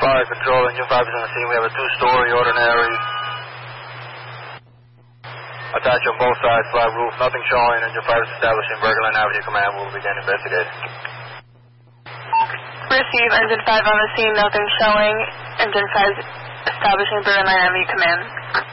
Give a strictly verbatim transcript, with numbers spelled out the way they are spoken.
Fire Control, Engine five is on the scene. We have a two-story ordinary. Attached on both sides, flat roof, nothing showing. Engine five is establishing Bergerland Avenue. Command will begin investigating. Receive, Engine five on the scene, nothing showing. Engine five establishing Bergerland Avenue. Command.